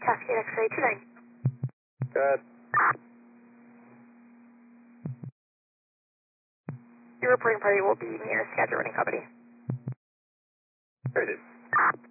Cascade X-ray 29. Good. Your reporting party will be near Skagit Running Company. There it is.